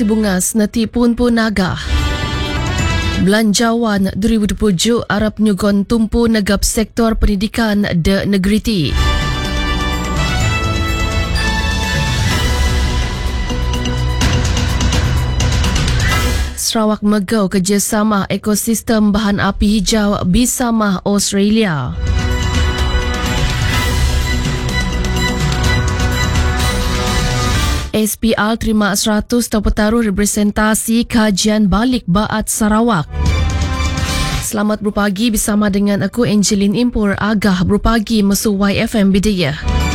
Sibungas natipun pun naga. Belanjawan 2027 Arab nyugon tumpu negap sektor pendidikan de negeri ti. Sarawak megau kerjasama ekosistem bahan api hijau bersama Australia. SPR terima 100 tahu representasi kajian balik Baat Sarawak. Selamat berpagi bersama dengan aku Angeline Impur Agah berpagi mesu YFM Bidayah.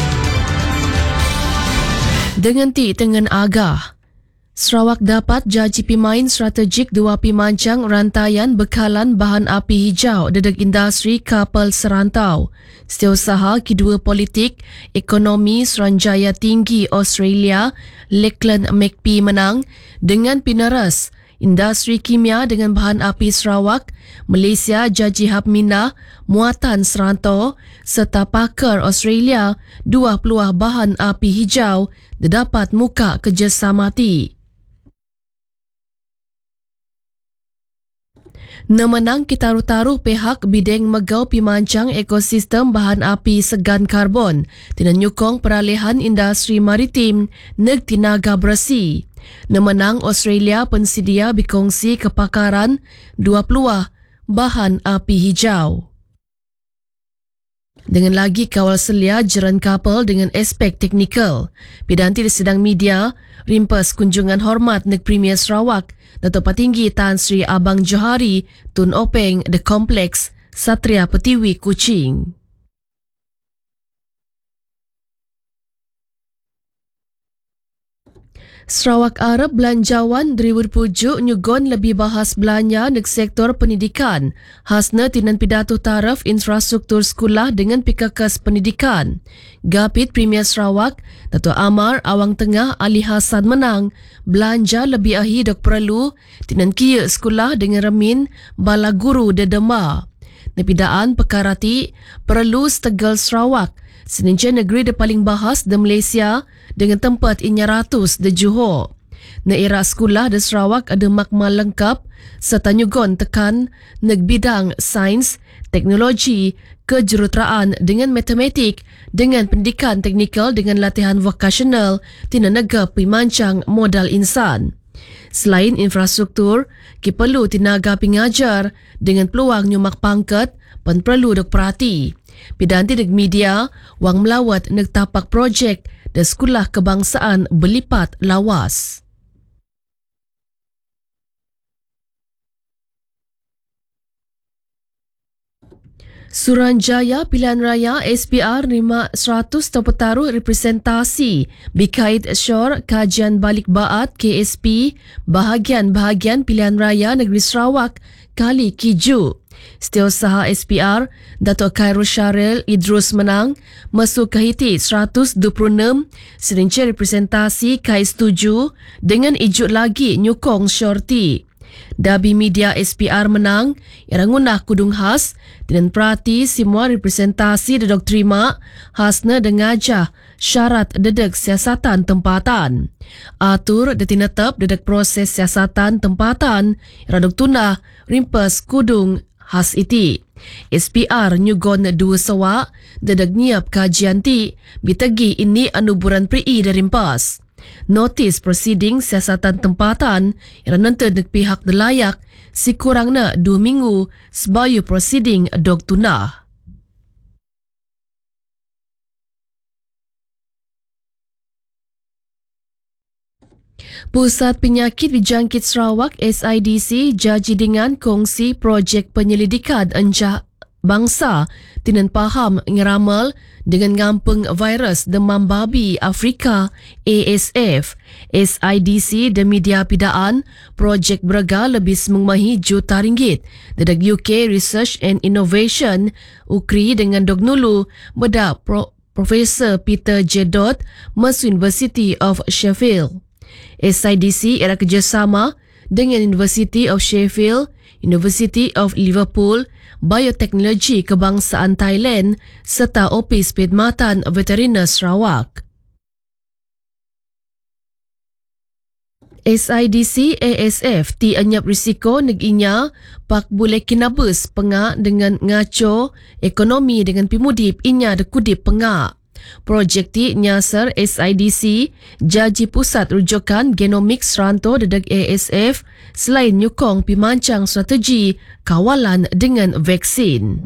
Dengan tengen Agah. Sarawak dapat jaji pimain strategik dua pimanjang rantaian bekalan bahan api hijau dedek industri kapal serantau. Setiausaha kedua politik ekonomi Suruhanjaya Tinggi Australia Lachlan McPhee menang dengan pinaras industri kimia dengan bahan api Sarawak, Malaysia jaji hab minah muatan serantau serta pakar Australia dua peluah bahan api hijau dapat muka kerjasama ti. Nemenang kitaru-taruh pihak bidang megau pimancang ekosistem bahan api segan karbon dengan nyukong peralihan industri maritim neg tinaga bersih. Nemenang Australia pensedia berkongsi kepakaran dua peluah bahan api hijau. Dengan lagi kawal selia jaran kapal dengan aspek teknikal. Pidanti di sedang media, rimpas kunjungan hormat neg Premier Sarawak, Datuk Patinggi Tan Sri Abang Johari, Tun Openg, The Complex, Satria Petiwi, Kuching. Sarawak Arab Belanjawan 2007 nyugon lebih bahas belanja neg sektor pendidikan. Hasna tinan pidato taraf infrastruktur sekolah dengan pikakas pendidikan. Gapit Premier Sarawak, Dato' Amar Awang Tengah Ali Hassan menang. Belanja lebih ahi dok perlu tinan kia sekolah dengan remin bala guru de Dema. Nepidaan perkara ti perlu setegal Sarawak. Seninja negeri de paling bahas de Malaysia dengan tempat inya ratus de Johor. Neira sekolah de Sarawak ada makmal lengkap serta nyugon tekan neg bidang sains, teknologi, kejuruteraan dengan matematik, dengan pendidikan teknikal dengan latihan vokasional tina nega pimancang modal insan. Selain infrastruktur, ki perlu tinaga pengajar dengan peluang nyumak pangkat pen perlu dok perhati. Pidanti neg media, wang melawat neg tapak projek dan sekolah kebangsaan berlipat lawas. Suruhanjaya Pilihan Raya SPR 100 terpetaruh representasi berkait syur kajian balik Baat KSP bahagian-bahagian pilihan raya negeri Sarawak kali Kiju. Setiausaha SPR Datuk Khairul Syaril Idrus menang masuk ke hiti 126 serinci representasi KAI setuju dengan ijuk lagi nyukong syurti. Dabi media SPR menang yang ngunah kudung khas dengan perhati semua representasi dedok terima khasna dengajah syarat dedek siasatan tempatan. Atur detinetap dedek proses siasatan tempatan yang redok tunah rimpas kudung khas iti. SPR nyugon dua sawak dedek nyiap kajian ti bitagi ini anuburan PRI dari rimpas. Notis proceeding siasatan tempatan yang nanti dek pihak delayak sekurangnya 2 minggu sebayu proceeding dok tunah. Pusat Penyakit Dijangkit Sarawak SIDC jaji dengan kongsi projek penyelidikan encah bangsa tinan paham ngeramal dengan ngampung virus demam babi Afrika ASF. SIDC dan media pidaan projek berega lebih semengmahi juta ringgit. Dedak UK Research and Innovation UKRI dengan Dognulu bedak Profesor Peter J. Mesu University of Sheffield. SIDC era kerjasama dengan University of Sheffield, University of Liverpool, Bioteknologi Kebangsaan Thailand serta Opis Perkhidmatan Veteriner Sarawak. SIDC ASF ti anyap risiko nag-inya pak boleh kinabus pengak dengan ngaco ekonomi dengan pimudip inya dekudip pengak. Projek ti nyasar SIDC Jaji Pusat Rujukan Genomik Seranto dedeg ASF selain nyukong pimancang strategi kawalan dengan vaksin.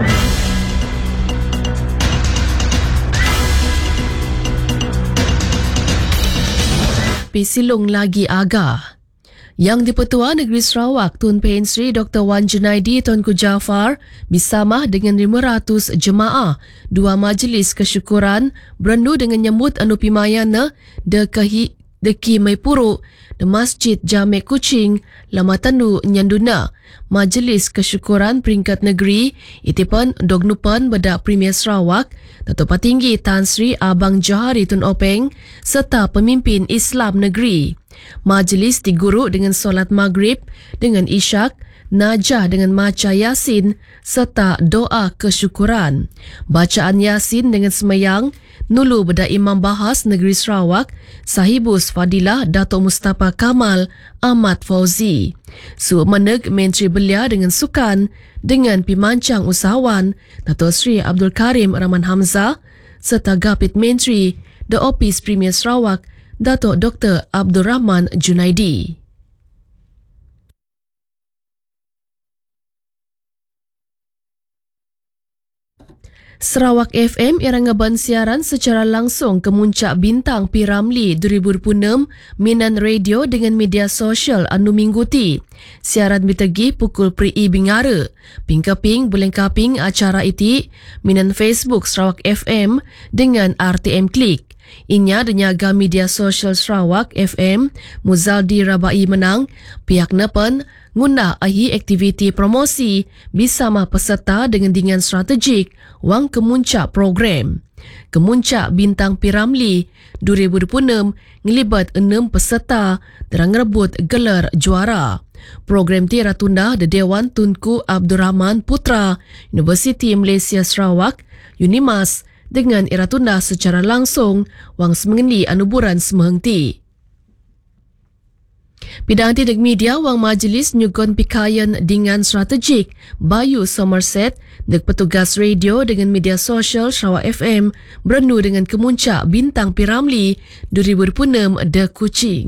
Pisilung lagi agah. Yang di-Pertua Negeri Sarawak Tun Pehin Sri Dr. Wan Junaidi Tunku Jaafar bersama dengan 500 jemaah dua majlis kesyukuran berendu dengan nyambut anu pimayana deki Maipuru de Masjid Jamek Kuching Lama Tandu Nyanduna. Majlis Kesyukuran Peringkat Negeri itipan dognupan bedak Premier Sarawak Datuk Patinggi Tan Sri Abang Johari Tun Openg serta pemimpin Islam negeri. Majlis diguru dengan solat maghrib dengan isyak, najah dengan maca Yasin serta doa kesyukuran. Bacaan Yasin dengan semayang nulu bedak Imam Bahas Negeri Sarawak Sahibus Fadilah Datuk Mustafa Kamal Ahmad Fauzi. Meneg Menteri Belia dengan sukan dengan pimancang usahawan Datuk Sri Abdul Karim Rahman Hamzah serta Gapit Menteri The Office Premier Sarawak Datuk Dr. Abdul Rahman Junaidi. Sarawak FM irangaban siaran secara langsung ke Muncak Bintang P. Ramlee 2006 minan radio dengan media sosial anu minggu ti. Siaran bitegi pukul pri bingara. Pingkaping bulengkaping acara iti minan Facebook Sarawak FM dengan RTM Klik. Inya denyaga media sosial Sarawak FM Muzaldi Rabai menang pihak nepen ngundah ahi aktiviti promosi bersama peserta dengan dingan strategik wang kemuncak program. Kemuncak Bintang P. Ramlee 2026 ngelibat 6 peserta terang rebut gelar juara. Program ti ratunda de Dewan Tunku Abdul Rahman Putra Universiti Malaysia Sarawak Unimas dengan iratunda secara langsung wang semengendi anuburan semehengti. Bidang tidak media wang majlis nyugon pikayan dengan strategik Bayu Somerset dek petugas radio dengan media sosial Sarawak FM berendu dengan kemuncak Bintang P. Ramlee 2026 de Kuching.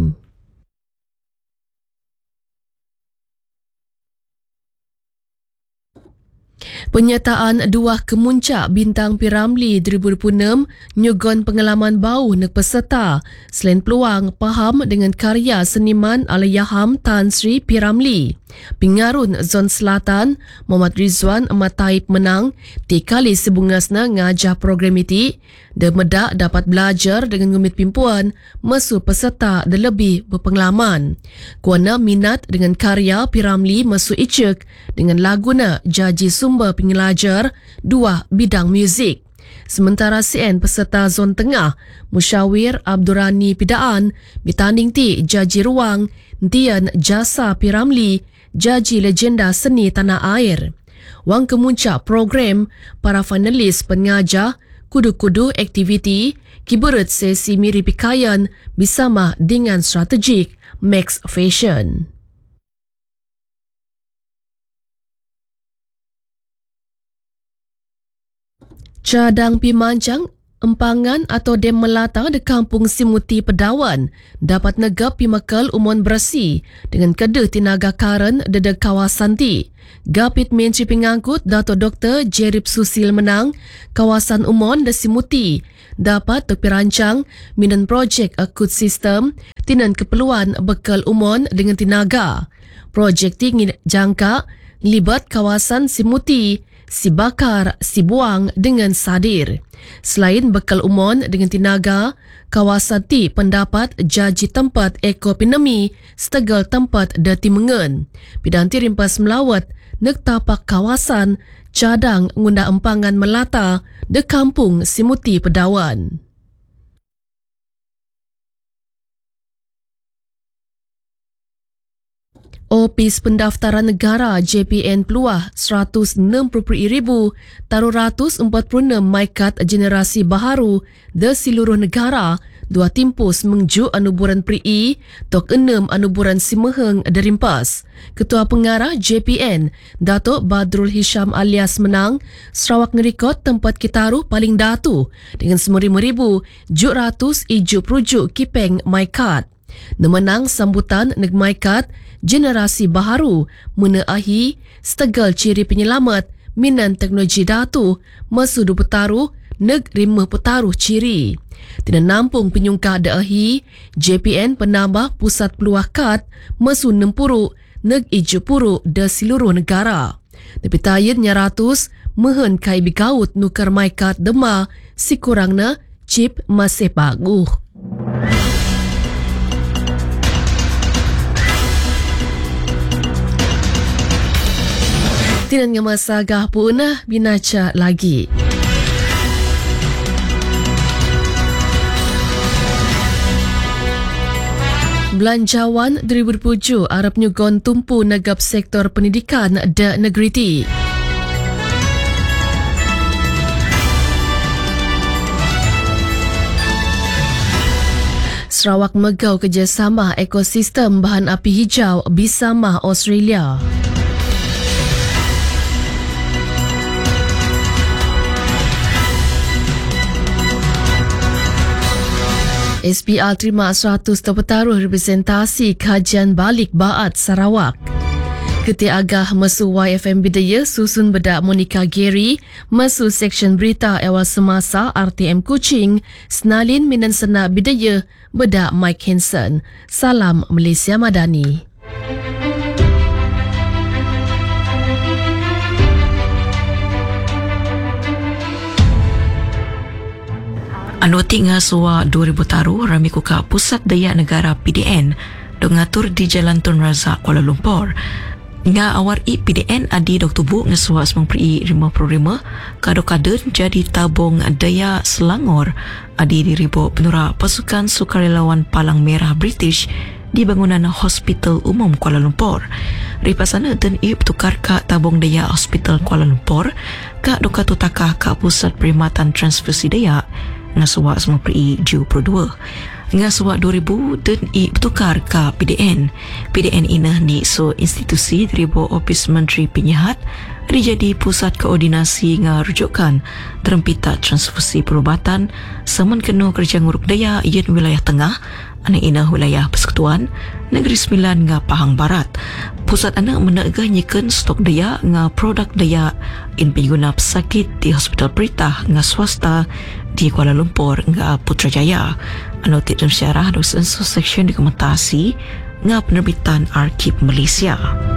Penyataan dua kemuncak Bintang P. Ramlee 2026 nyugon pengalaman bau nek peserta selain peluang faham dengan karya seniman Allahyarham Tan Sri P. Ramlee. Pengarun Zon Selatan Muhammad Rizwan Ahmad Taib menang tikali sebungasna ngajah program iti de medak dapat belajar dengan ngumit pimpuan mesu peserta de lebih berpengalaman. Kuana minat dengan karya P. Ramlee mesu icek dengan laguna jaji sumber pengelajar dua bidang muzik. Sementara CN peserta Zon Tengah Musyawir Abdurrani Pidaan bertanding ti jaji ruang Tian Jasa P. Ramlee jaji legenda seni tanah air. Wang kemuncak program para finalis pengajar kudu-kudu aktiviti kiburat sesi miri pikayan bersama dengan strategik Max Fashion. Cadang pimancang empangan atau dem melata di Kampung Simuti Pedawan dapat negap pimakal umon bersih dengan kede tinaga karen dedek kawasan ti. Gapit Menteri Pengangkut Dato' Dr. Jerip Susil menang kawasan umon de Simuti dapat terperancang minan projek akut sistem tinan keperluan bekal umon dengan tinaga. Projek ti jangka libat kawasan Simuti, Sibakar, Sibuang dengan Sadir. Selain bekal umon dengan tinaga, kawasan ti pendapat jaji tempat ekopinemi setegal tempat dati mengen. Pidanti rimpas melawat nek tapak kawasan cadang ngunda empangan melata de Kampung Simuti Pedawan. Opis Pendaftaran Negara JPN peluah 160,000 taruh 146 maikat generasi baharu de seluruh negara dua timpus mengju anuburan PRI, tok 6 anuburan Simeheng derimpas. Ketua Pengarah JPN, Datuk Badrul Hisham alias Menang, Sarawak ngerikot tempat kitaruh paling datu dengan 5,700 iju perujuk kipeng MyCard. Nemenang sambutan neg MyCard generasi baharu menaahi setegal ciri penyelamat minan teknologi datu masudu petaruh neg rimah petaruh ciri. Tidak nampung penyungka daahi, JPN penambah pusat peluah kad masu 60 neg iju puruk de seluruh negara. Tapi tayatnya ratus mehen kai bigaut nukar MyCard dema sikurangna chip masih baguh. Tidak masa gah punah binaca lagi. Belanjawan 2007 Arab nyugon tumpu negap sektor pendidikan de negeri ti. Sarawak megau kerjasama ekosistem bahan api hijau bersama Australia. SPR terima 100 terpetaruh representasi kajian balik Baat Sarawak. Ketua Agah Mesu YFM Bidaya susun bedak Monica Gary Mesu Seksyen Berita Awal Semasa RTM Kuching Senalin Minan Senak Bidaya bedak Mike Hanson. Salam Malaysia Madani. Anuti nga suwa 2000 taru rami kuka Pusat Daya Negara PDN dongatur di Jalan Tun Razak Kuala Lumpur. Nga awar PDN adi Dr. Bu nga suwa semang PRI 55 kado-kaden jadi tabung daya Selangor adi diribo penura pasukan sukarelawan Palang Merah British di bangunan Hospital Umum Kuala Lumpur. Ripasana dan tukar ka tabung daya Hospital Kuala Lumpur ka dokatu takah ka Pusat Perkhidmatan Transfusi Daya nga suwa semua PRI 22 nga suwa 2000 dan bertukar ke PDN. PDN inah ni so institusi daribo Ofis Menteri Penyihat jadi pusat koordinasi nga rujukan terempita transfusi perubatan saman kena kerja nguruk daya yen wilayah tengah anak inah wilayah Persekutuan Negeri Sembilan nga Pahang Barat. Pusat anak menegahkan stok daya nga produk daya in pengguna pesakit di Hospital Peritah nga swasta di Kuala Lumpur nga Putrajaya. Anotit dan syarah dosen seksyen dokumentasi nga penerbitan Arkib Malaysia.